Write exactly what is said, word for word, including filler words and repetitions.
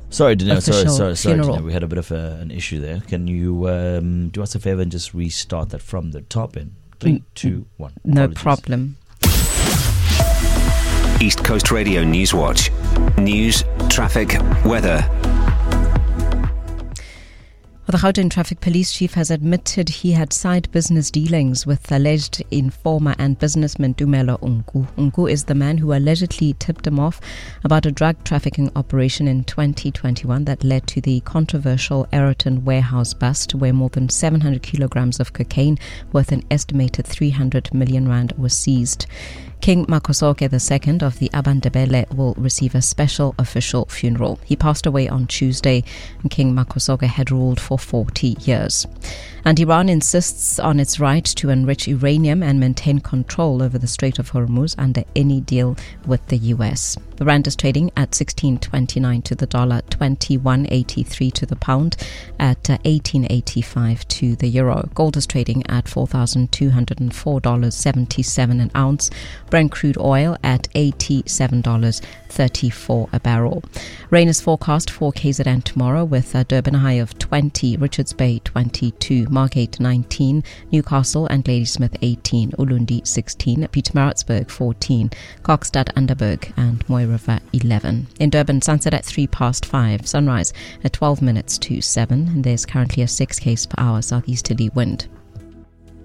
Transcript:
Sorry, Danielle, sorry, official sorry, sorry, funeral. Danielle, we had a bit of a, an issue there. Can you um, do us a favor and just restart that from the top end? Three, two, one. No Apologies. problem. East Coast Radio News Watch. News, traffic, weather. Well, the Gauteng Traffic Police Chief has admitted he had side business dealings with alleged informer and businessman Tumelo Unku. Unku is the man who allegedly tipped him off about a drug trafficking operation in twenty twenty-one that led to the controversial Aeroton warehouse bust, where more than seven hundred kilograms of cocaine worth an estimated three hundred million rand was seized. King Makhosoke the Second of the Abandebele will receive a special official funeral. He passed away on Tuesday, and King Makhosoke had ruled for forty years. And Iran insists on its right to enrich uranium and maintain control over the Strait of Hormuz under any deal with the U S. The rand is trading at sixteen twenty-nine to the dollar, twenty-one eighty-three to the pound, at uh, eighteen eighty-five to the euro. Gold is trading at four thousand two hundred four dollars and seventy-seven cents an ounce. Brent crude oil at eighty-seven dollars and thirty-four cents a barrel. Rain is forecast for K Z N tomorrow, with a Durban high of twenty, Richards Bay twenty-two, Margate nineteen, Newcastle and Ladysmith eighteen, Ulundi sixteen, Pietermaritzburg fourteen, Kokstad, Underberg and Moy River eleven. In Durban, sunset at three past five, sunrise at twelve minutes to seven, and there's currently a six k's per hour southeasterly wind.